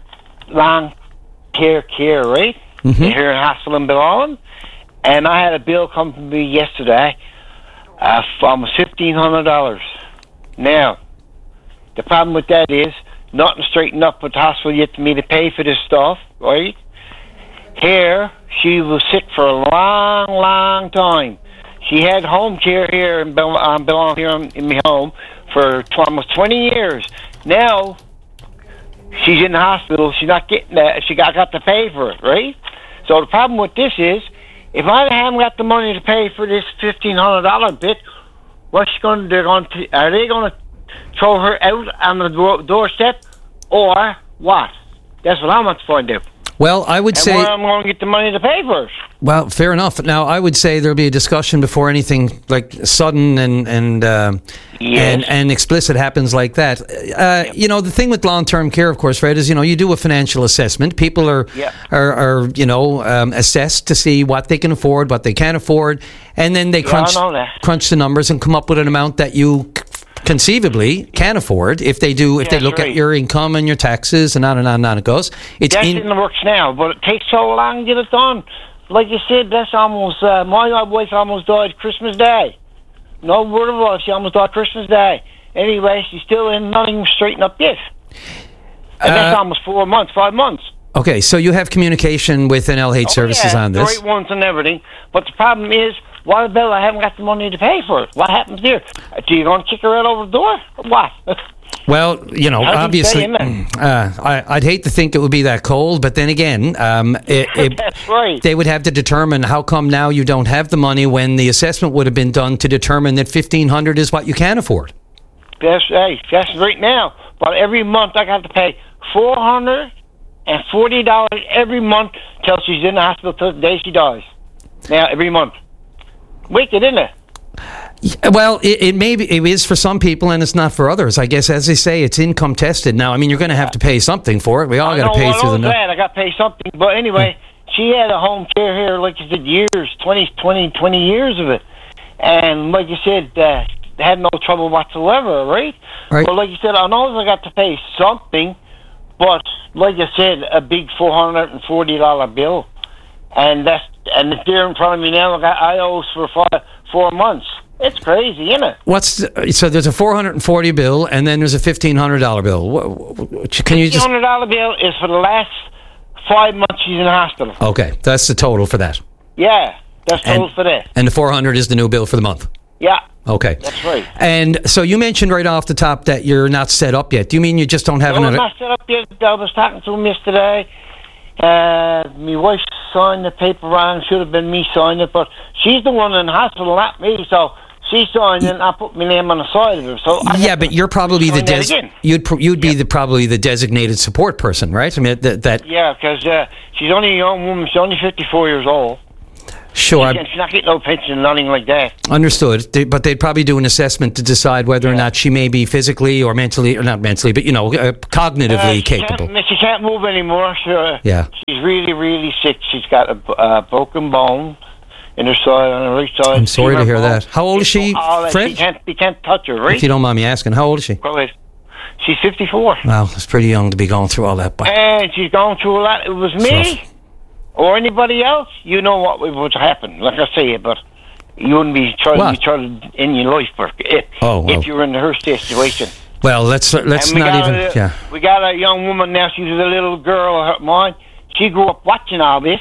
care, right? Mm-hmm. Here in hospital in Bill Alden. And I had a bill come to me yesterday of almost $1,500. Now, the problem with that is nothing straightened up with the hospital yet for me to pay for this stuff, right? Here, she was sick for a long, long time. She had home care here in Belong here in my home for almost 20 years. Now, she's in the hospital. She's not getting that. She got to pay for it, right? So the problem with this is, if I haven't got the money to pay for this $1,500 bit, what's she going to do? Are they going to throw her out on the doorstep, or what? That's what I want to find out. Well, I would say... where I'm going to get the money to pay for it. Well, fair enough. Now, I would say there'll be a discussion before anything like sudden and explicit happens like that. You know, the thing with long-term care, of course, Fred, is, you do a financial assessment. People are assessed to see what they can afford, what they can't afford, and then they crunch the numbers and come up with an amount that you conceivably can afford if they look at your income and your taxes and on and on and on it goes. That's in the works now, but it takes so long to get it done. Like you said, that's almost, my wife almost died Christmas Day. No word of it, she almost died Christmas Day. Anyway, she's still in, nothing straightened up yet. And that's almost 5 months. Okay, so you have communication with NLH Services on this. The right ones and everything, but the problem is, what about I haven't got the money to pay for it? What happens here? Do you going to kick her out over the door? Or what? Well, obviously, I'd hate to think it would be that cold, but then again, that's right. They would have to determine how come now you don't have the money when the assessment would have been done to determine that $1,500 is what you can afford. That's right now. But every month I got to pay $440 every month till she's in the hospital till the day she dies. Now, every month. Wicked, isn't it? Well, it is for some people, and it's not for others. I guess, as they say, it's income tested. Now, I mean, you're going to have to pay something for it. We all got to pay through the... I got to pay something. But anyway, she had a home care here, like you said, years, 20 years of it. And like you said, had no trouble whatsoever, right? But like you said, I know I got to pay something, but like you said, a big $440 bill. And it's there in front of me now. I owe for 4 months. It's crazy, isn't it? So there's a $440 bill, and then there's a $1,500 bill. Can you just... $1,500 bill is for the last 5 months she's in the hospital. Okay, that's the total for that. Yeah. That's total for that. And the $400 is the new bill for the month. Yeah. Okay. That's right. And so you mentioned right off the top that you're not set up yet. Do you mean you just don't have No, I'm another? not set up yet. I was talking to him yesterday. My wife signed the paper wrong. Should have been me signing it, but she's the one in the hospital, not me. So she signed it, and I put my name on the side of it. So Yeah, but you're probably the you'd be probably the designated support person, right? I mean that. Yeah, because she's only a young woman. She's only 54 years old. Sure. She's not getting no pension, nothing like that. Understood. But they'd probably do an assessment to decide whether or not she may be physically or mentally, or not mentally, but cognitively capable. She can't move anymore. Yeah. She's really, really sick. She's got a broken bone in her side, on her right side. I'm sorry to hear that. How old is she, Fred? You can't touch her, right? If you don't mind me asking, how old is she? Go ahead. She's 54. Wow, that's pretty young to be going through all that. But And she's going through a lot. It was me or anybody else, you know what would happen. Like I say, but you wouldn't be trying in your life if you're in her situation. Well, let's not even. Yeah. We got a young woman now. She was a little girl of mine. She grew up watching all this,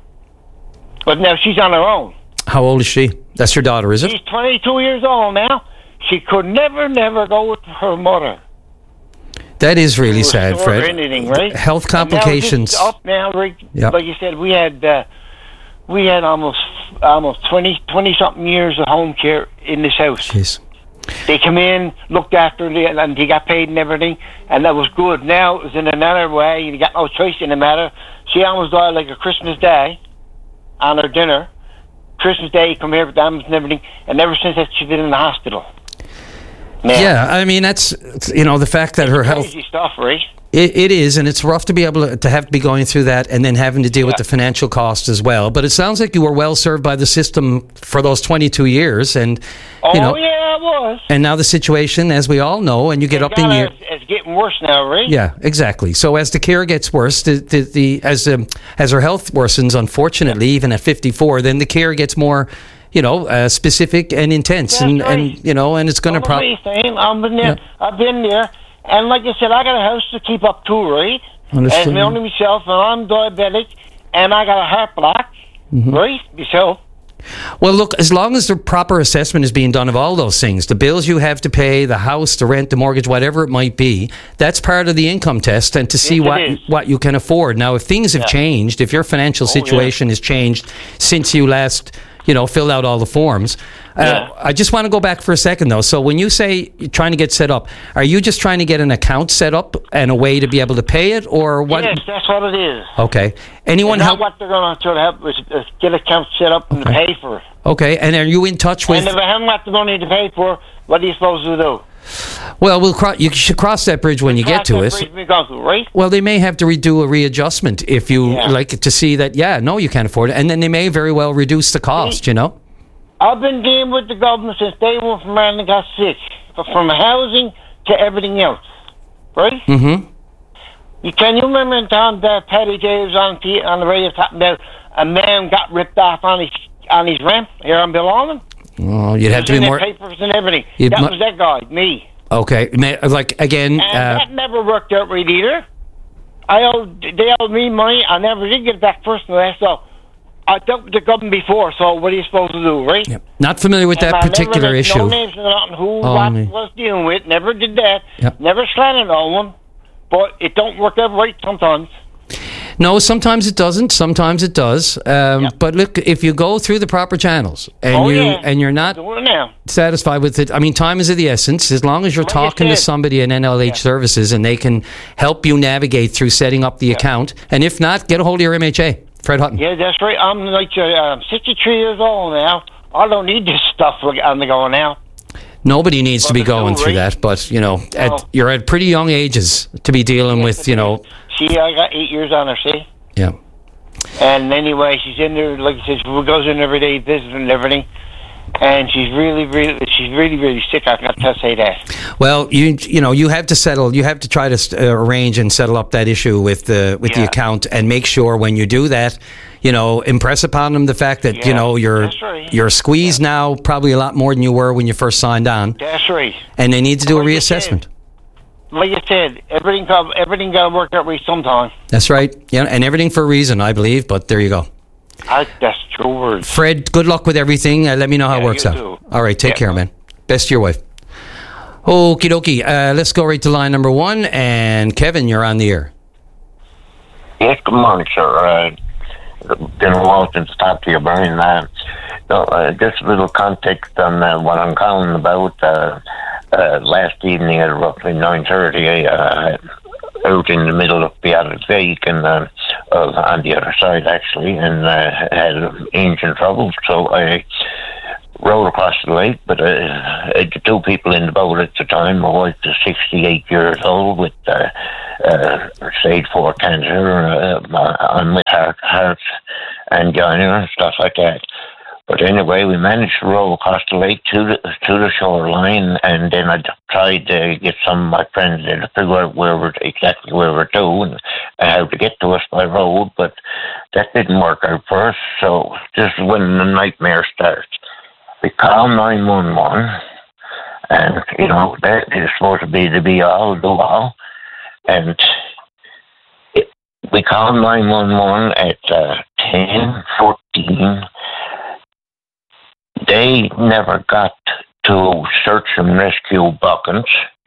but now she's on her own. How old is she? That's your daughter, is it? She's 22 years old now. She could never go with her mother. That is really sad, Fred. Anything, right? Health complications. Now up now, Rick. Yep. Like you said, we had almost 20 something years of home care in this house. Jeez. They come in, looked after it, and they got paid and everything, and that was good. Now it was in another way. You got no choice in the matter. She almost died like a Christmas Day on her dinner. Christmas Day, come here with the ambulance and everything, and ever since that, she's been in the hospital. Now, yeah, I mean, that's, the fact that her health... Crazy stuff, right? It is, and it's rough to be able to have to be going through that and then having to deal with the financial cost as well. But it sounds like you were well served by the system for those 22 years, and yeah, I was. And now the situation, as we all know, and you get up in years. It's getting worse now, right? Yeah, exactly. So as the care gets worse, as her health worsens, unfortunately, even at 54, then the care gets more, specific and intense, and it's going to probably. I've been there. And like I said, I got a house to keep up too, right? Understood. And only myself, and I'm diabetic, and I got a heart block, right? Myself. Well, look, as long as the proper assessment is being done of all those things, the bills you have to pay, the house, the rent, the mortgage, whatever it might be, that's part of the income test, and to see what you can afford. Now, if things have changed, if your financial situation has changed since you last... filled out all the forms. I just want to go back for a second, though. So when you say you're trying to get set up, are you just trying to get an account set up and a way to be able to pay it, or what? Yes, that's what it is. Okay. Anyone help? What they're going to try to help is get accounts set up and pay for it. Okay. And are you in touch with? And if I haven't got the money to pay for, what are you supposed to do? Well, you should cross that bridge when you get to it. Right? Well, they may have to redo a readjustment if you like to see that. Yeah, no, you can't afford it, and then they may very well reduce the cost. I've been dealing with the government since day one from when I got sick, from housing to everything else. Right? Mm-hmm. Can you remember in time that Paddy J was on the radio talking about a man got ripped off on his ramp here on Bill Almond? Oh, you'd have to be more papers and everything. That was that guy, me. Okay, again, and that never worked out right either. They owed me money. I never did get it back personally. So I dealt with the government before. So what are you supposed to do, right? Yep. Not familiar with that particular issue. No names on who was dealing with. Never did that. Yep. Never slandered no one. But it don't work out right sometimes. No, sometimes it doesn't. Sometimes it does. But look, if you go through the proper channels and you're not satisfied with it, I mean, time is of the essence. As long as you're talking to somebody in NLH Services and they can help you navigate through setting up the account, and if not, get a hold of your MHA, Fred Hutton. Yeah, that's right. I'm 63 years old now. I don't need this stuff on the go now. Nobody needs to be going through that, but you're at pretty young ages to be dealing with, See, I got 8 years on her, see? Yeah. And anyway, she's in there, like I said, she goes in every day visiting and everything. And she's really, really sick. I got to say that. Well, you have to settle. You have to try to arrange and settle up that issue with the account, and make sure when you do that, impress upon them the fact that you're squeezed now, probably a lot more than you were when you first signed on. That's right. And they need to do a reassessment. Like I said, everything got to work out right sometime. That's right. Yeah, and everything for a reason, I believe. But there you go. That's Troopers. Fred, good luck with everything. Let me know how it works you out. too. All right, take care, man. Best to your wife. Okie dokie. Let's go right to line number 1. And Kevin, you're on the air. Yes, good morning, sir. Been a while since I talked to you, Brian. Just a little context on what I'm calling about. Last evening at roughly 9:30, out in the middle of Beatrice Lake and on the other side, actually, and had engine trouble. So I rowed across the lake, but the 2 people in the boat at the time, my wife is 68 years old with stage 4 cancer, I'm with heart angina and stuff like that. But anyway, we managed to row across the lake to the shoreline, and then I tried to get some of my friends there to figure out exactly where we're to and how to get to us by road, but that didn't work out for us, so this is when the nightmare starts. We call 911, and, that is supposed to be the be-all, do-all, and we call 911 at 10:14. They never got to search and rescue buckets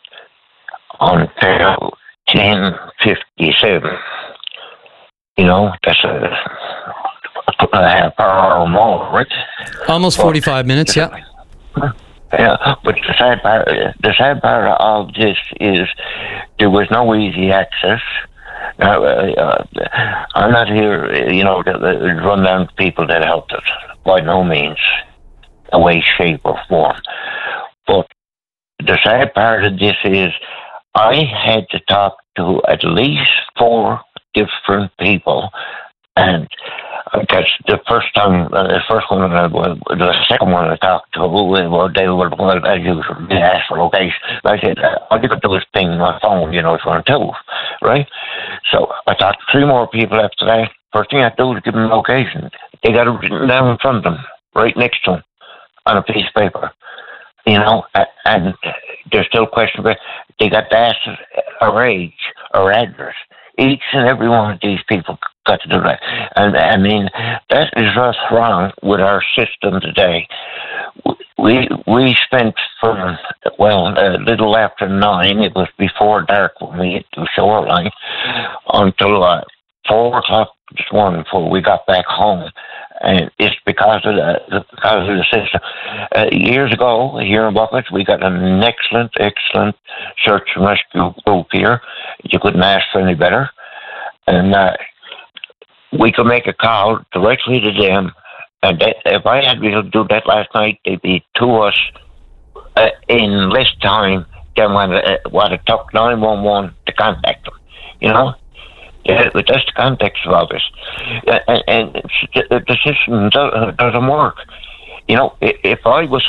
until 10:57. That's a half hour or more, right? Almost 45 minutes, yeah. Yeah, but the sad part of all this is there was no easy access. Now, I'm not here, to run down people that helped us, by no means, a way, shape, or form. But the sad part of this is I had to talk to at least 4 different people, and that's the first time. The first one, the second one I talked to, they were, as usual, they asked for location. I said, all you could do is ping my phone, it's 1 2, right? So I talked to 3 more people after that. First thing I do is give them location. They got it written down in front of them, right next to them, on a piece of paper, and they're still questionable. They got to ask our age, our address. Each and every one of these people got to do that. And I mean, that is what's wrong with our system today. We spent from, a little after 9, it was before dark when we hit the shoreline, until 4 o'clock this morning before we got back home. And it's because of the system. Years ago, here in Buckets, we got an excellent search and rescue group here. You couldn't ask for any better. And we could make a call directly to them. And if I had been able to do that last night, they'd be to us in less time than what it took 911 to contact them. Yeah, but that's the context of all this. And the system doesn't work. If I was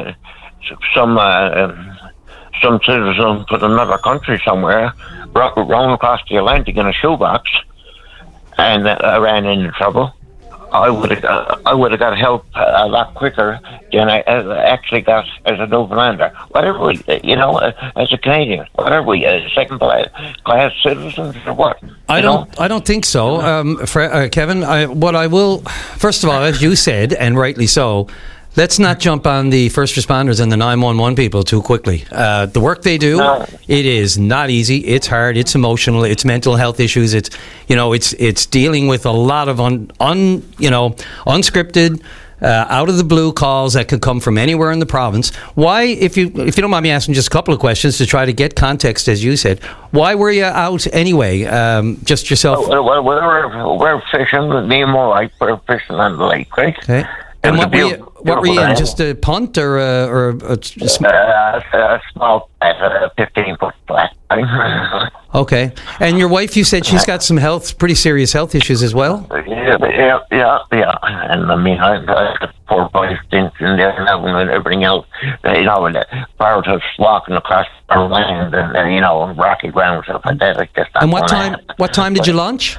some citizen from another country somewhere, rowing across the Atlantic in a shoebox, and I ran into trouble, I would have got help a lot quicker than I actually got as a Newfoundlander. Whatever we, as a Canadian, whatever we, second class citizens or what? I don't think so, Kevin. What I will, first of all, as you said, and rightly so, let's not jump on the first responders and the 911 people too quickly. The work they do, it is not easy. It's hard. It's emotional. It's mental health issues. It's it's dealing with a lot of unscripted, out of the blue calls that could come from anywhere in the province. Why, if you don't mind me asking just a couple of questions to try to get context, as you said, why were you out anyway? Just yourself? We're fishing. Me and my wife were fishing on the lake, right? Okay. And what were you in? Just a punt or a small 15-foot flat. Okay. And your wife, you said she's got some pretty serious health issues as well? Yeah. And I mean, I got 4 boys in there now and everything else. And part of walking across our land and rocky ground stuff like that. And what time did you launch?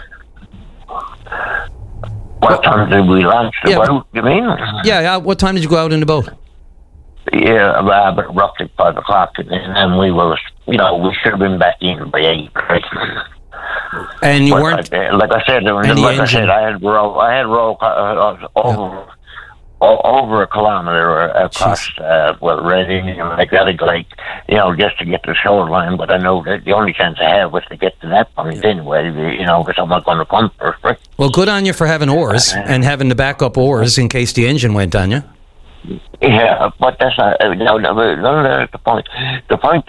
What time did we launch the boat, you mean? Yeah, what time did you go out in the boat? Yeah, about roughly 5 o'clock, and then we were, we should have been back in by 8, right? And you weren't. Like I said, I had roll over a kilometer across Reading and Magnetic Lake, just to get to the shoreline. But I know that the only chance I had was to get to that point anyway, because I'm not going to come first. Right? Well, good on you for having oars and having the backup oars in case the engine went on you. Yeah, but that's not the point. The point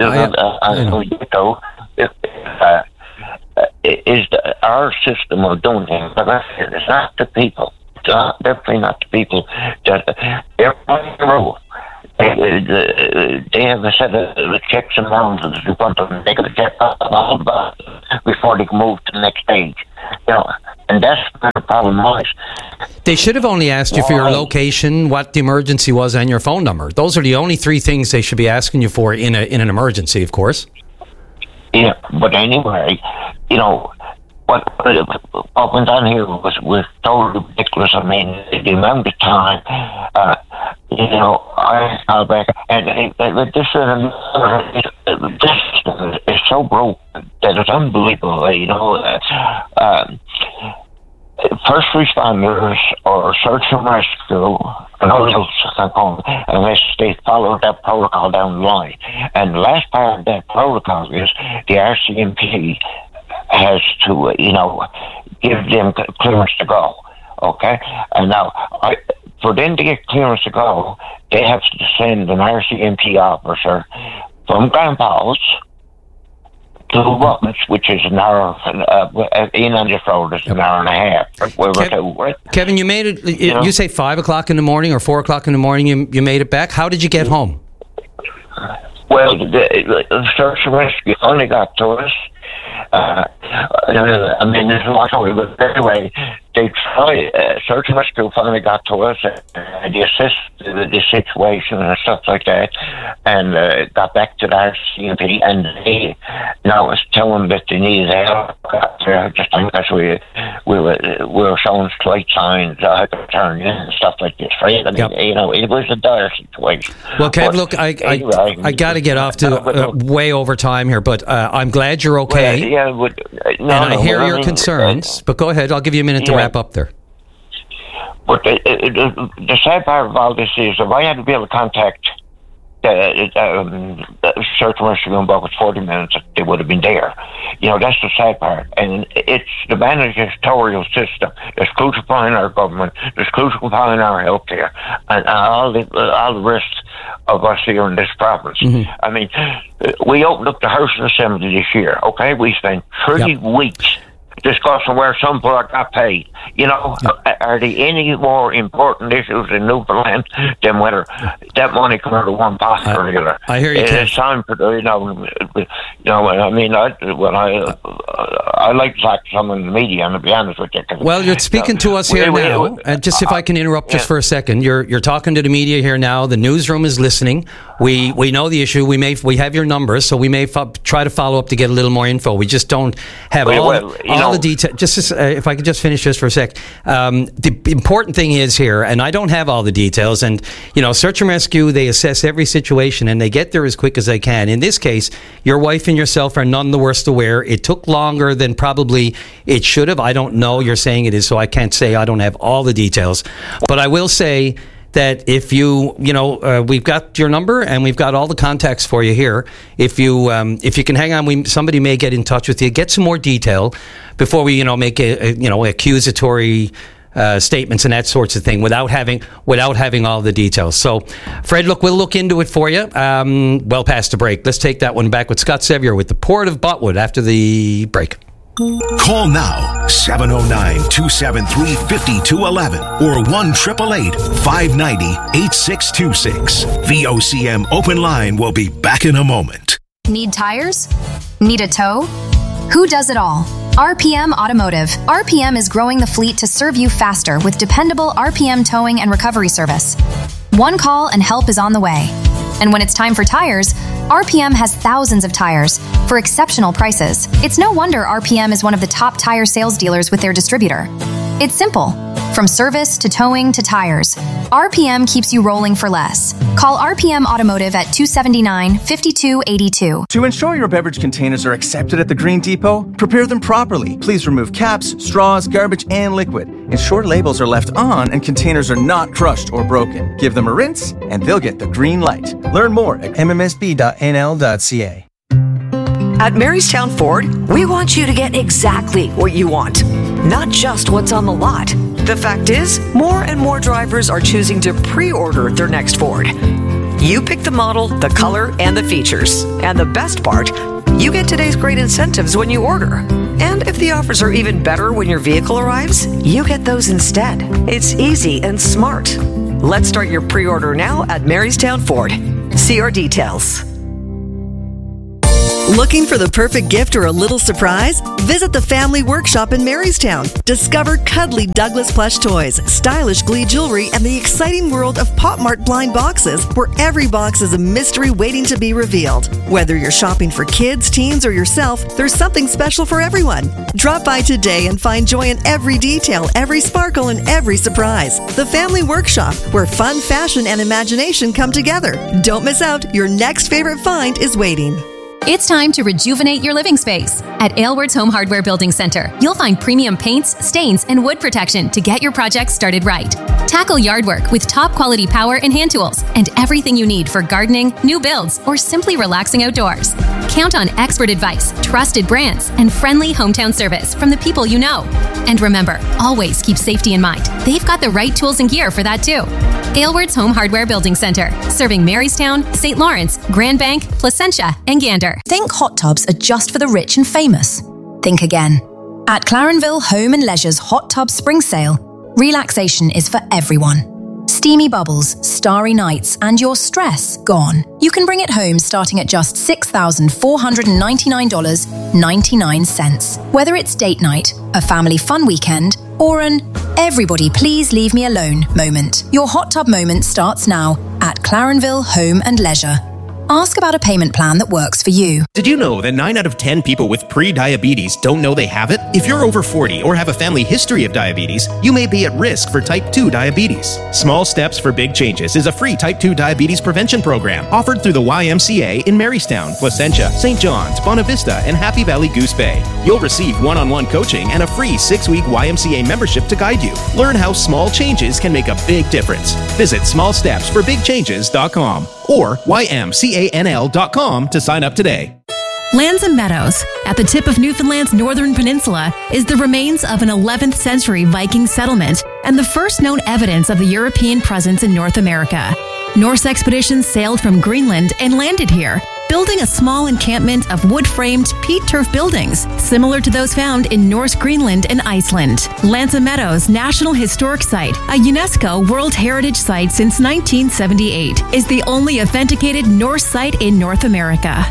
is our system of doing things. But it's not the people. It's definitely not the people. They're on the road. They have a set of checks and balances in front of them. They got to check all about before they can move to the next stage. And that's where the problem lies. They should have only asked you for your location, what the emergency was, and your phone number. Those are the only three things they should be asking you for in an emergency, of course. Yeah, but anyway, what went on here was totally ridiculous. I mean, the amount of time, I got back, and this is so broke that it's unbelievable. First responders or search and rescue, unless they follow that protocol down the line. And the last part of that protocol is the RCMP has to, give them clearance to go. Okay? And now, for them to get clearance to go, they have to send an RCMP officer from Grand Falls to Rutledge, which is an hour, in on this road, it's an hour and a half. Kevin, you made it, you say 5 o'clock in the morning or 4 o'clock in the morning you made it back. How did you get home? Well, the search and rescue only got to us. I mean, there's a lot of it, but anyway, they tried, search and rescue finally got to us, and they assisted the situation and stuff like that, and got back to the RCMP, and they now was telling them that they needed help. Just because we were showing slight signs how to turn in and stuff like this, right? I mean, it was a dire situation. Well, Kev, look, I got to get off to way over time here, but I'm glad you're okay. I hear your concerns, but go ahead. I'll give you a minute to wrap up there. But the sad part of all this is if I had to be able to contact search and rescue in about 40 minutes, they would have been there. That's the sad part. And it's the managerial system that's crucifying our government, that's crucifying our health care, and all the rest of us here in this province. Mm-hmm. I mean, we opened up the House of Assembly this year, okay? We spent 30 weeks discussing where some folk got paid. Are there any more important issues in Newfoundland than whether that money comes out of one pot or the other? I hear you. It's time for I mean, I like to talk to someone in the media, and to be honest with you. Well, you're speaking to us here now, and just if I can interrupt just for a second, you're talking to the media here now. The newsroom is listening. We know the issue. We have your numbers, so we may try to follow up to get a little more info. We just don't have all the details. Just if I could just finish this for a sec. The important thing is here, and I don't have all the details, and search and rescue, they assess every situation and they get there as quick as they can. In this case, your wife and yourself are none the worse aware. It took longer than probably it should have. I don't know. You're saying it is, so I can't say. I don't have all the details, but I will say that if we've got your number and we've got all the contacts for you here. If you can hang on, somebody may get in touch with you, get some more detail before we make accusatory statements and that sorts of thing without having all the details. So, Fred, look, we'll look into it for you. Well past the break. Let's take that one back with Scott Sevier with the Port of Botwood after the break. Call now 709-273-5211 or 1-888-590-8626. VOCM Open Line will be back in a moment. Need tires? Need a tow? Who does it all? RPM Automotive. RPM is growing the fleet to serve you faster with dependable RPM towing and recovery service. One call and help is on the way. And when it's time for tires, RPM has thousands of tires for exceptional prices. It's no wonder RPM is one of the top tire sales dealers with their distributor. It's simple. From service to towing to tires, RPM keeps you rolling for less. Call RPM Automotive at 279-5282. To ensure your beverage containers are accepted at the Green Depot, prepare them properly. Please remove caps, straws, garbage, and liquid. Ensure labels are left on and containers are not crushed or broken. Give them a rinse and they'll get the green light. Learn more at mmsb.nl.ca. At Marystown Ford, we want you to get exactly what you want, not just what's on the lot. The fact is, more and more drivers are choosing to pre-order their next Ford. You pick the model, the color, and the features. And the best part, you get today's great incentives when you order. And if the offers are even better when your vehicle arrives, you get those instead. It's easy and smart. Let's start your pre-order now at Marystown Ford. See our details. Looking for the perfect gift or a little surprise? Visit the Family Workshop in Marystown. Discover cuddly Douglas plush toys, stylish Glee jewelry, and the exciting world of Pop Mart blind boxes, where every box is a mystery waiting to be revealed. Whether you're shopping for kids, teens, or yourself, there's something special for everyone. Drop by today and find joy in every detail, every sparkle, and every surprise. The Family Workshop, where fun, fashion, and imagination come together. Don't miss out. Your next favorite find is waiting. It's time to rejuvenate your living space. At Aylward's Home Hardware Building Center, you'll find premium paints, stains, and wood protection to get your project started right. Tackle yard work with top quality power and hand tools and everything you need for gardening, new builds, or simply relaxing outdoors. Count on expert advice, trusted brands, and friendly hometown service from the people you know. And remember, always keep safety in mind. They've got the right tools and gear for that too. Aylward's Home Hardware Building Center, serving Marystown, St. Lawrence, Grand Bank, Placentia, and Gander. Think hot tubs are just for the rich and famous? Think again. At Clarenville Home and Leisure's Hot Tub Spring Sale, relaxation is for everyone. Steamy bubbles, starry nights, and your stress gone. You can bring it home starting at just $6,499.99. Whether it's date night, a family fun weekend, or an everybody please leave me alone moment. Your hot tub moment starts now at Clarenville Home and Leisure. Ask about a payment plan that works for you. Did you know that 9 out of 10 people with pre-diabetes don't know they have it? If you're over 40 or have a family history of diabetes, you may be at risk for type 2 diabetes. Small Steps for Big Changes is a free type 2 diabetes prevention program offered through the YMCA in Marystown, Placentia, St. John's, Bonavista, and Happy Valley Goose Bay. You'll receive one-on-one coaching and a free 6-week YMCA membership to guide you. Learn how small changes can make a big difference. Visit smallstepsforbigchanges.com or ymcanl.com to sign up today. Lands and Meadows, at the tip of Newfoundland's northern peninsula, is the remains of an 11th century Viking settlement and the first known evidence of the European presence in North America. Norse expeditions sailed from Greenland and landed here, building a small encampment of wood-framed peat turf buildings, similar to those found in Norse Greenland and Iceland. Lands and Meadows National Historic Site, a UNESCO World Heritage Site since 1978, is the only authenticated Norse site in North America.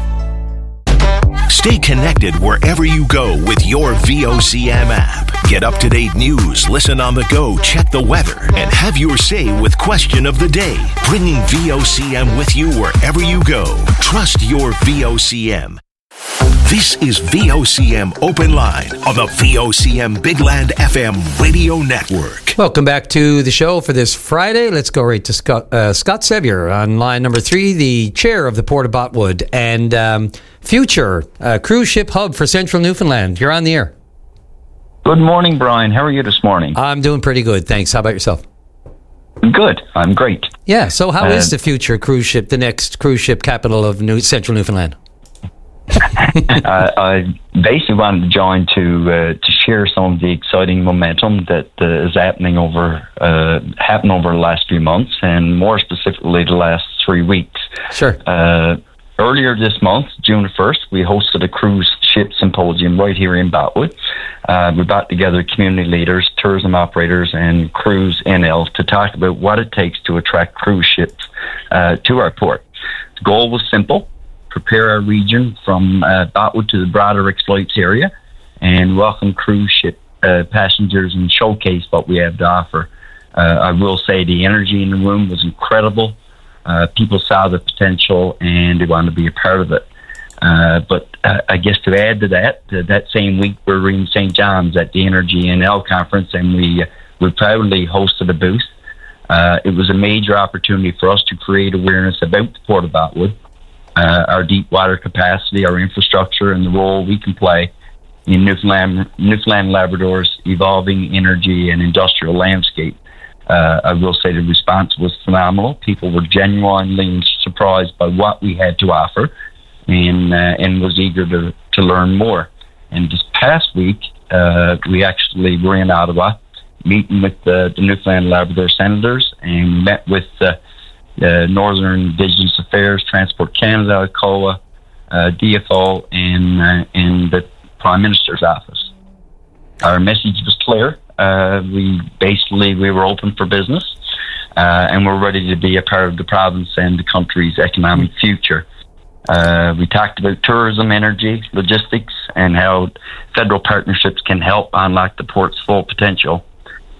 Stay connected wherever you go with your VOCM app. Get up-to-date news, listen on the go, check the weather, and have your say with Question of the Day. Bringing VOCM with you wherever you go. Trust your VOCM. This is VOCM Open Line on the VOCM Bigland FM radio network. Welcome back to the show for this Friday. Let's go right to Scott Sevier on line number 3, the chair of the Port of Botwood and future cruise ship hub for Central Newfoundland. You're on the air. Good morning, Brian. How are you this morning? I'm doing pretty good, thanks. How about yourself? Good. I'm great. Yeah, so how is the future cruise ship, the next cruise ship capital of Central Newfoundland? I basically wanted to join to share some of the exciting momentum that is happening over the last few months, and more specifically the last 3 weeks. Sure. Earlier this month, June 1st, we hosted a cruise ship symposium right here in Botwood. We brought together community leaders, tourism operators, and Cruise NL to talk about what it takes to attract cruise ships to our port. The goal was simple: prepare our region from Botwood to the broader exploits area, and welcome cruise ship passengers and showcase what we have to offer. I will say the energy in the room was incredible. People saw the potential and they wanted to be a part of it. But I guess to add to that, that same week we were in St. John's at the Energy NL conference, and we we proudly hosted a booth. It was a major opportunity for us to create awareness about the Port of Botwood, our deep water capacity, our infrastructure, and the role we can play in Newfoundland Labrador's evolving energy and industrial landscape. I will say the response was phenomenal. People were genuinely surprised by what we had to offer, and was eager to learn more. And this past week, we actually were in Ottawa, meeting with the Newfoundland Labrador Senators, and met with Northern Indigenous Affairs, Transport Canada, COA, DFO, and the Prime Minister's office. Our message was clear. We were open for business, and we're ready to be a part of the province and the country's economic future. We talked about tourism, energy, logistics, and how federal partnerships can help unlock the port's full potential.